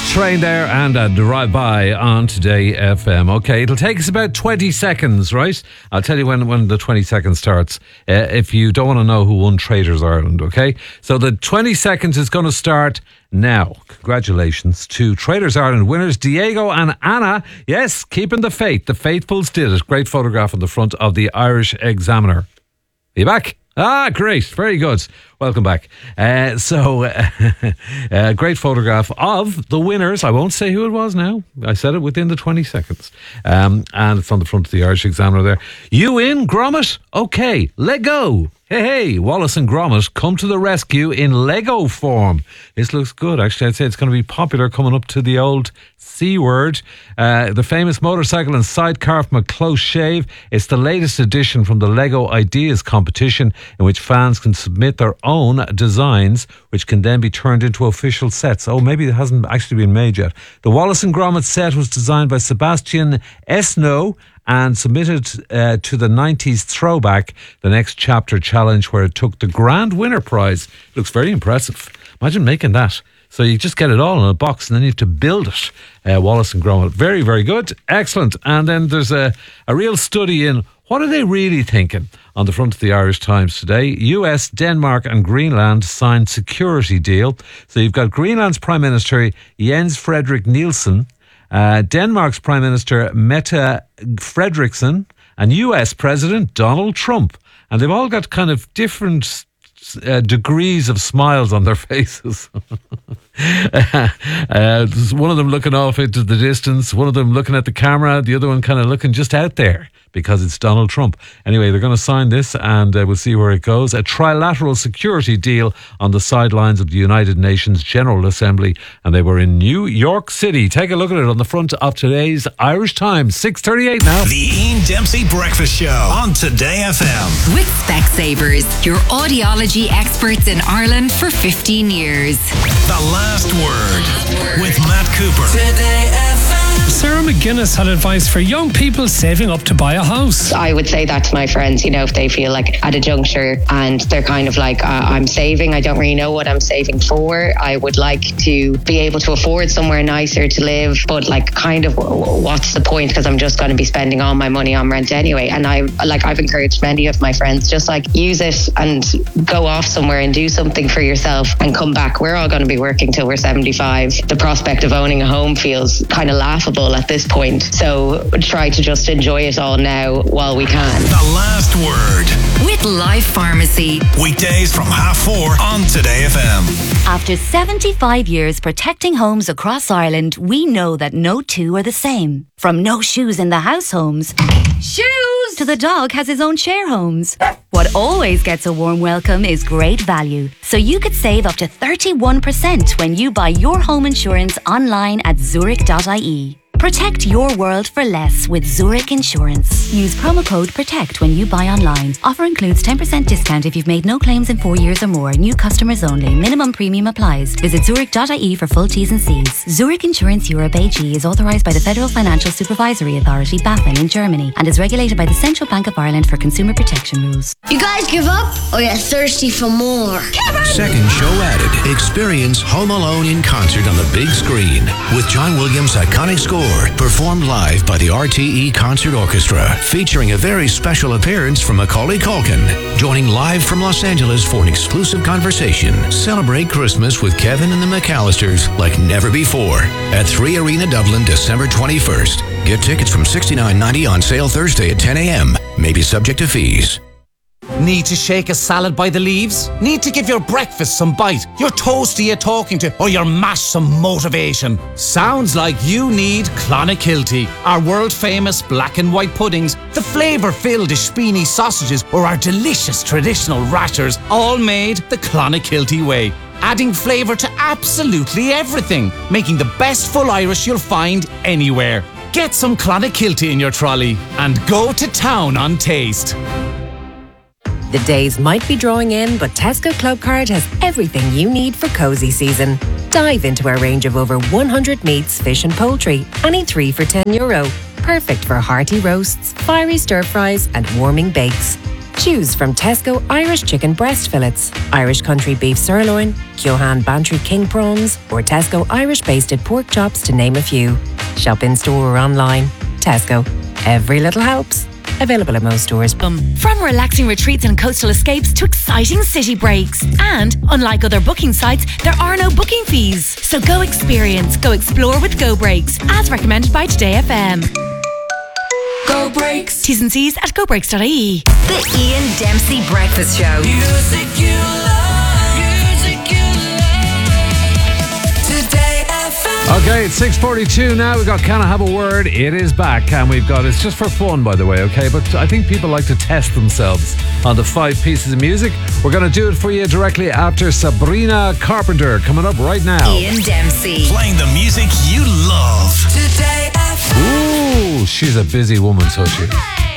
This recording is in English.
Train there and a drive by on Today FM. Okay, it'll take us about 20 seconds, right? I'll tell you when the 20 seconds starts. If you don't want to know who won Traders Ireland, okay? So the 20 seconds is going to start now. Congratulations to Traders Ireland winners Diego and Anna. Yes, keeping the faith. The faithfuls did it. Great photograph on the front of the Irish Examiner. Are you back? Ah, great. Very good. Welcome back. Great photograph of the winners. I won't say who it was now. I said it within the 20 seconds. And it's on the front of the Irish Examiner there. You in, Gromit? Okay, let go. Hey, Wallace and Gromit come to the rescue in Lego form. This looks good. Actually, I'd say it's going to be popular coming up to the old C word. The famous motorcycle and sidecar from a close shave. It's the latest edition from the Lego Ideas competition in which fans can submit their own designs, which can then be turned into official sets. Oh, maybe it hasn't actually been made yet. The Wallace and Gromit set was designed by Sebastian Esno and submitted to the 90s Throwback, the Next Chapter Challenge, where it took the grand winner prize. It looks very impressive. Imagine making that. So you just get it all in a box and then you have to build it. Wallace and Gromit. Very, very good. Excellent. And then there's a real study in what are they really thinking on the front of the Irish Times today. US, Denmark and Greenland signed security deal. So you've got Greenland's Prime Minister Jens Frederik Nielsen, Denmark's Prime Minister Mette Frederiksen, and US President Donald Trump. And they've all got kind of different degrees of smiles on their faces. One of them looking off into the distance, one of them looking at the camera, the other one kind of looking just out there because it's Donald Trump. Anyway, they're going to sign this and we'll see where it goes. A trilateral security deal on the sidelines of the United Nations General Assembly, and they were in New York City. Take a look at it on the front of today's Irish Times. 6:38 now. The Ian Dempsey Breakfast Show on Today FM. With Specsavers, your audiology experts in Ireland for 15 years. The Last Word with Matt Cooper. Today FM. Sarah McGuinness had advice for young people saving up to buy a house. I would say that to my friends, you know, if they feel like at a juncture and they're kind of like, I'm saving, I don't really know what I'm saving for. I would like to be able to afford somewhere nicer to live, but like kind of what's the point, because I'm just going to be spending all my money on rent anyway. And I've encouraged many of my friends, just like use it and go off somewhere and do something for yourself and come back. We're all going to be working till we're 75. The prospect of owning a home feels kind of laughable at this point. So try to just enjoy it all now while we can. The Last Word. With Life Pharmacy. Weekdays from 4:30 on Today FM. After 75 years protecting homes across Ireland, we know that no two are the same. From no shoes in the house homes, shoes, to the dog has his own share homes. What always gets a warm welcome is great value. So you could save up to 31% when you buy your home insurance online at zurich.ie. Protect your world for less with Zurich Insurance. Use promo code PROTECT when you buy online. Offer includes 10% discount if you've made no claims in 4 years or more. New customers only. Minimum premium applies. Visit zurich.ie for full T's and C's. Zurich Insurance Europe AG is authorised by the Federal Financial Supervisory Authority, BaFin, in Germany, and is regulated by the Central Bank of Ireland for consumer protection rules. You guys give up, or you're thirsty for more? Second show added. Experience Home Alone in concert on the big screen with John Williams' iconic score, performed live by the RTE Concert Orchestra, featuring a very special appearance from Macaulay Culkin, joining live from Los Angeles for an exclusive conversation. Celebrate Christmas with Kevin and the McAllisters like never before at 3 Arena Dublin, December 21st. Get tickets from $69.90 on sale Thursday at 10 a.m. Maybe subject to fees. Need to shake a salad by the leaves? Need to give your breakfast some bite? Your toast you're talking to? Or your mash some motivation? Sounds like you need Clonakilty. Our world famous black and white puddings, the flavour-filled Ishpini sausages, or our delicious traditional rashers, all made the Clonakilty way. Adding flavour to absolutely everything, making the best full Irish you'll find anywhere. Get some Clonakilty in your trolley and go to town on taste. The days might be drawing in, but Tesco Clubcard has everything you need for cosy season. Dive into our range of over 100 meats, fish and poultry, any 3 for €10. Perfect for hearty roasts, fiery stir-fries and warming bakes. Choose from Tesco Irish chicken breast fillets, Irish country beef sirloin, Kyohan Bantry king prawns, or Tesco Irish basted pork chops, to name a few. Shop in store or online. Tesco. Every little helps. Available at most stores. From relaxing retreats and coastal escapes to exciting city breaks. And unlike other booking sites, there are no booking fees. So go experience, go explore with Go Breaks, as recommended by Today FM. Go Breaks. T's and C's at gobreaks.ie. The Ian Dempsey Breakfast Show. Music you love. Music you love. Today FM. Okay, it's 6:42 now. We've got Can I Have a Word? It is back, and we've got, it's just for fun, by the way, okay? But I think people like to test themselves on the 5 pieces of music. We're going to do it for you directly after Sabrina Carpenter, coming up right now. Ian Dempsey. Playing the music you love. Today FM. Ooh, she's a busy woman, so she is.